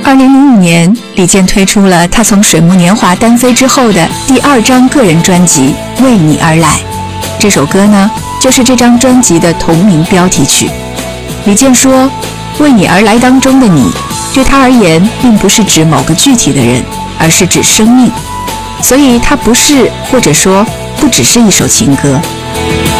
2005年，李健推出了他从水木年华单飞之后的第2张个人专辑《为你而来》。这首歌呢，就是这张专辑的同名标题曲。李健说，为你而来当中的你，对他而言并不是指某个具体的人，而是指生命，所以它不是，或者说不只是一首情歌。